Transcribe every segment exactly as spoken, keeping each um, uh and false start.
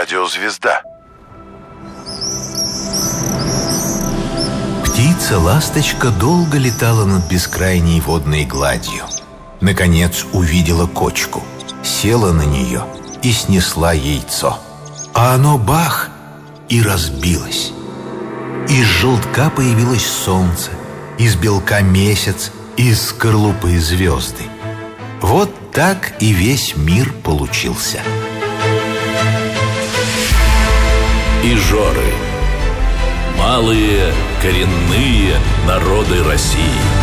Радиозвезда. Птица-ласточка долго летала над бескрайней водной гладью. Наконец увидела кочку, села на нее и снесла яйцо. А оно бах! И разбилось. Из желтка появилось солнце, из белка месяц, из скорлупы звезды. Вот так и весь мир получился. Ижоры. Малые коренные народы России.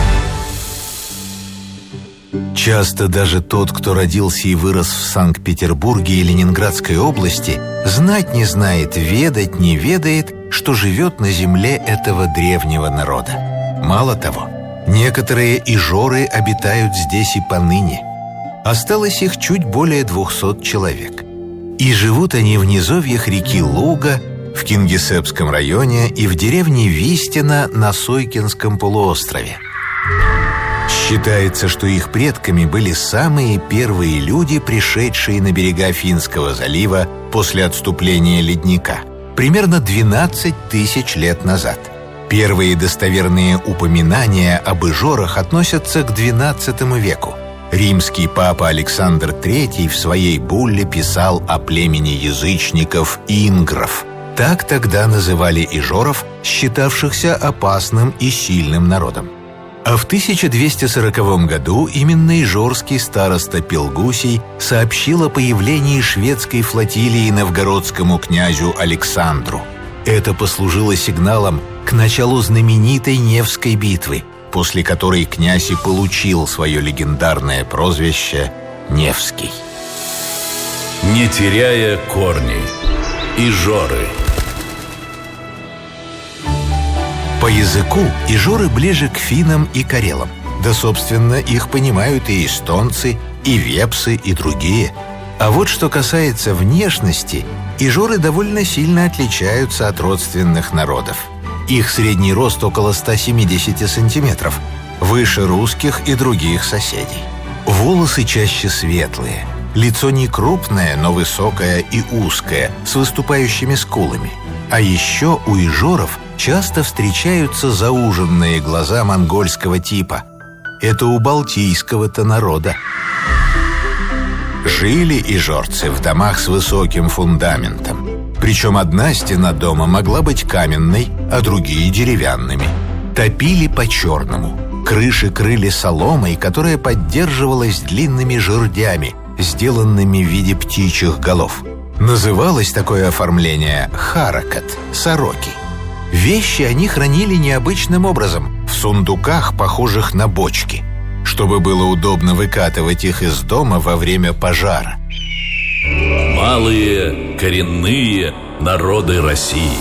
Часто даже тот, кто родился и вырос в Санкт-Петербурге и Ленинградской области, знать не знает, ведать не ведает, что живет на земле этого древнего народа. Мало того, некоторые ижоры обитают здесь и поныне. Осталось их чуть более двухсот человек. И живут они в низовьях реки Луга, в Кингисеппском районе и в деревне Вистина на Сойкинском полуострове. Считается, что их предками были самые первые люди, пришедшие на берега Финского залива после отступления ледника, примерно двенадцать тысяч лет назад. Первые достоверные упоминания об ижорах относятся к двенадцатому веку. Римский папа Александр третий в своей булле писал о племени язычников ингров. Так тогда называли ижоров, считавшихся опасным и сильным народом. А в тысяча двести сороковом году именно ижорский староста Пелгусий сообщил о появлении шведской флотилии новгородскому князю Александру. Это послужило сигналом к началу знаменитой Невской битвы, после которой князь и получил свое легендарное прозвище Невский. Не теряя корней. Ижоры. По языку ижоры ближе к финнам и карелам. Да, собственно, их понимают и эстонцы, и вепсы, и другие. А вот что касается внешности, ижоры довольно сильно отличаются от родственных народов. Их средний рост около ста семидесяти сантиметров, выше русских и других соседей. Волосы чаще светлые, лицо не крупное, но высокое и узкое, с выступающими скулами. А еще у ижоров часто встречаются зауженные глаза монгольского типа. Это у балтийского-то народа. Жили ижорцы в домах с высоким фундаментом. Причем одна стена дома могла быть каменной, а другие деревянными. Топили по-черному. Крыши крыли соломой, которая поддерживалась длинными жердями, сделанными в виде птичьих голов. Называлось такое оформление харакат – сороки. Вещи они хранили необычным образом, в сундуках, похожих на бочки, чтобы было удобно выкатывать их из дома во время пожара. Малые коренные народы России.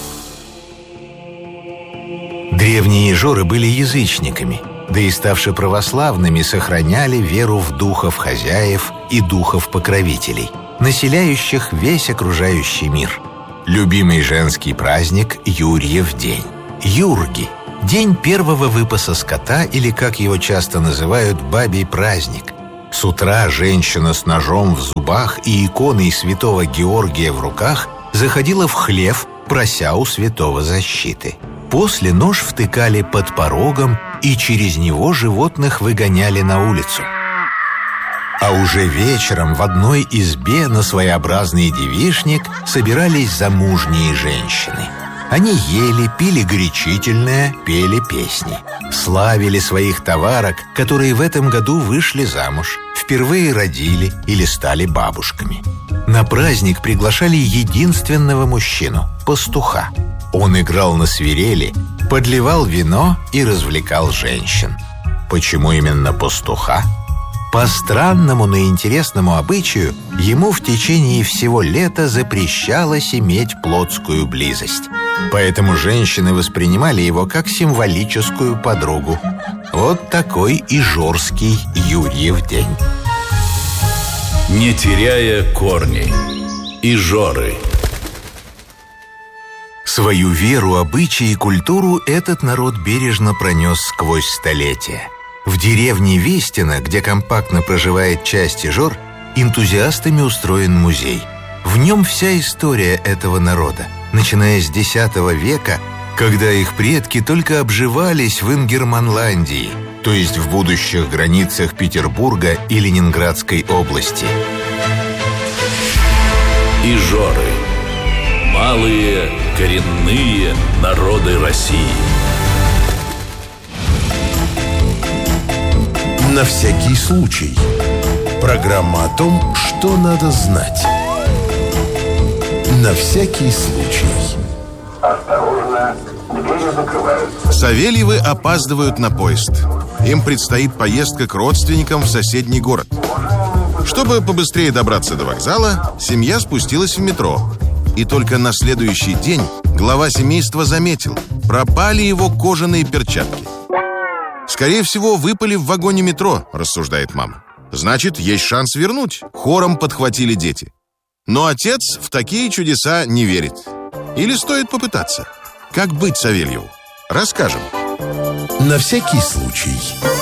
Древние ижоры были язычниками, да и ставши православными, сохраняли веру в духов-хозяев и духов-покровителей, населяющих весь окружающий мир. Любимый женский праздник – Юрьев день. Юрги – день первого выпаса скота, или, как его часто называют, бабий праздник. С утра женщина с ножом в зубах и иконой святого Георгия в руках заходила в хлев, прося у святого защиты. После нож втыкали под порогом, и через него животных выгоняли на улицу. А уже вечером в одной избе на своеобразный девичник собирались замужние женщины. Они ели, пили горячительное, пели песни. Славили своих товарок, которые в этом году вышли замуж, впервые родили или стали бабушками. На праздник приглашали единственного мужчину – пастуха. Он играл на свирели, подливал вино и развлекал женщин. Почему именно пастуха? По странному, но интересному обычаю, ему в течение всего лета запрещалось иметь плотскую близость. Поэтому женщины воспринимали его как символическую подругу. Вот такой ижорский Юрьев день. Не теряя корней. Ижоры. Свою веру, обычаи и культуру этот народ бережно пронес сквозь столетия. В деревне Вистина, где компактно проживает часть ижор, энтузиастами устроен музей. В нем вся история этого народа, начиная с десятого века, когда их предки только обживались в Ингерманландии, то есть в будущих границах Петербурга и Ленинградской области. Ижоры. Малые коренные народы России. На всякий случай. Программа о том, что надо знать. На всякий случай. Осторожно, двери закрываются. Савельевы опаздывают на поезд. Им предстоит поездка к родственникам в соседний город. Чтобы побыстрее добраться до вокзала, семья спустилась в метро. И только на следующий день глава семейства заметил: пропали его кожаные перчатки. «Скорее всего, выпали в вагоне метро», — рассуждает мама. «Значит, есть шанс вернуть», — хором подхватили дети. Но отец в такие чудеса не верит. Или стоит попытаться? Как быть Савельеву? Расскажем. На всякий случай.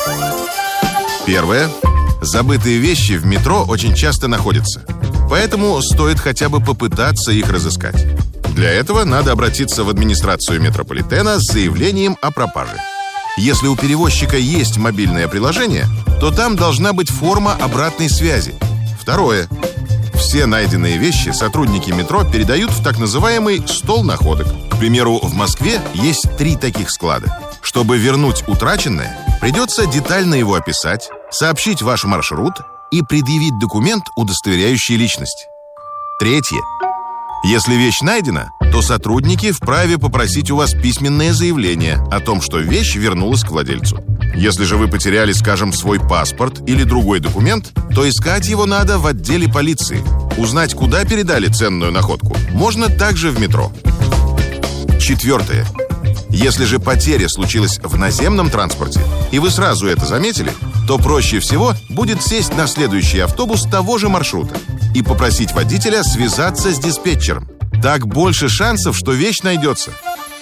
Первое. Забытые вещи в метро очень часто находятся. Поэтому стоит хотя бы попытаться их разыскать. Для этого надо обратиться в администрацию метрополитена с заявлением о пропаже. Если у перевозчика есть мобильное приложение, то там должна быть форма обратной связи. Второе. Все найденные вещи сотрудники метро передают в так называемый стол находок. К примеру, в Москве есть три таких склада. Чтобы вернуть утраченное, придется детально его описать, сообщить ваш маршрут и предъявить документ, удостоверяющий личность. Третье. Если вещь найдена, то сотрудники вправе попросить у вас письменное заявление о том, что вещь вернулась к владельцу. Если же вы потеряли, скажем, свой паспорт или другой документ, то искать его надо в отделе полиции. Узнать, куда передали ценную находку, можно также в метро. Четвертое. Если же потеря случилась в наземном транспорте, и вы сразу это заметили, то проще всего будет сесть на следующий автобус того же маршрута и попросить водителя связаться с диспетчером. Так больше шансов, что вещь найдется.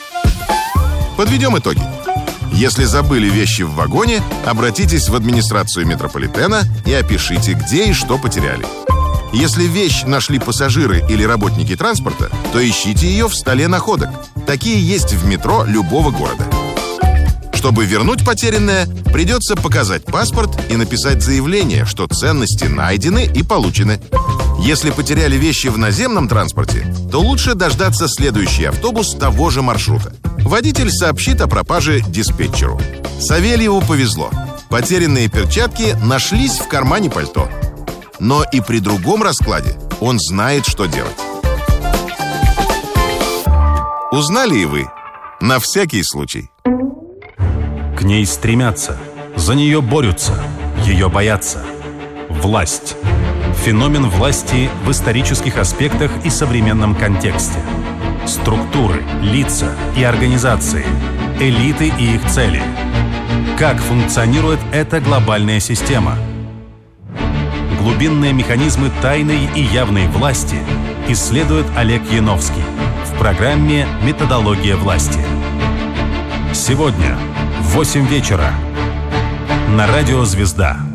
Подведем итоги. Если забыли вещи в вагоне, обратитесь в администрацию метрополитена и опишите, где и что потеряли. Если вещь нашли пассажиры или работники транспорта, то ищите ее в столе находок. Такие есть в метро любого города. Чтобы вернуть потерянное, придется показать паспорт и написать заявление, что ценности найдены и получены. Если потеряли вещи в наземном транспорте, то лучше дождаться следующий автобус того же маршрута. Водитель сообщит о пропаже диспетчеру. Савельеву повезло. Потерянные перчатки нашлись в кармане пальто. Но и при другом раскладе он знает, что делать. Узнали и вы? На всякий случай. К ней стремятся, за нее борются, ее боятся. Власть. Феномен власти в исторических аспектах и современном контексте. Структуры, лица и организации, элиты и их цели. Как функционирует эта глобальная система? Глубинные механизмы тайной и явной власти исследует Олег Яновский в программе «Методология власти». Сегодня в восемь вечера на радио «Звезда».